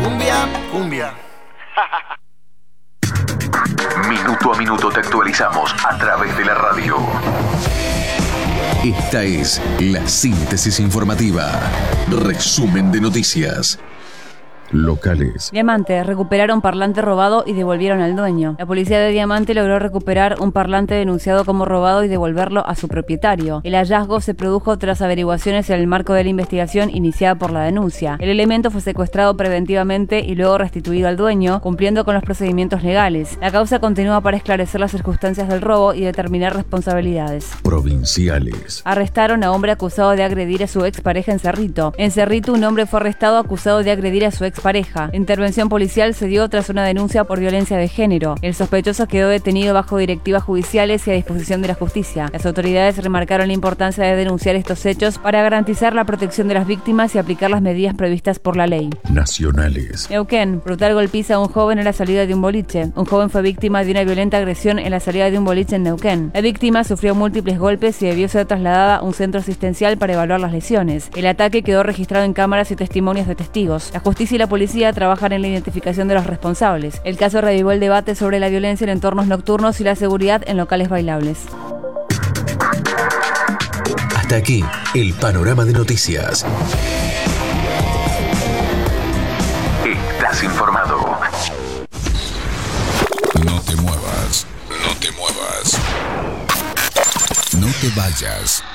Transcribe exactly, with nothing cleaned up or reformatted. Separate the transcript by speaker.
Speaker 1: Cumbia, cumbia.
Speaker 2: Minuto a minuto te actualizamos a través de la radio. Esta es la síntesis informativa. Resumen de noticias locales.
Speaker 3: Diamante, recuperaron parlante robado y devolvieron al dueño. La policía de Diamante logró recuperar un parlante denunciado como robado y devolverlo a su propietario. El hallazgo se produjo tras averiguaciones en el marco de la investigación iniciada por la denuncia. El elemento fue secuestrado preventivamente y luego restituido al dueño, cumpliendo con los procedimientos legales. La causa continúa para esclarecer las circunstancias del robo y determinar responsabilidades.
Speaker 2: Provinciales.
Speaker 3: Arrestaron a hombre acusado de agredir a su expareja en Cerrito. En Cerrito, un hombre fue arrestado acusado de agredir a su expareja. Pareja. La intervención policial se dio tras una denuncia por violencia de género. El sospechoso quedó detenido bajo directivas judiciales y a disposición de la justicia. Las autoridades remarcaron la importancia de denunciar estos hechos para garantizar la protección de las víctimas y aplicar las medidas previstas por la ley.
Speaker 2: Nacionales.
Speaker 3: Neuquén, brutal golpiza a un joven en la salida de un boliche. Un joven fue víctima de una violenta agresión en la salida de un boliche en Neuquén. La víctima sufrió múltiples golpes y debió ser trasladada a un centro asistencial para evaluar las lesiones. El ataque quedó registrado en cámaras y testimonios de testigos. La justicia y la policía trabajan en la identificación de los responsables. El caso revivó el debate sobre la violencia en entornos nocturnos y la seguridad en locales bailables.
Speaker 2: Hasta aquí el panorama de noticias. Estás informado.
Speaker 4: No te muevas, no te muevas. No te vayas.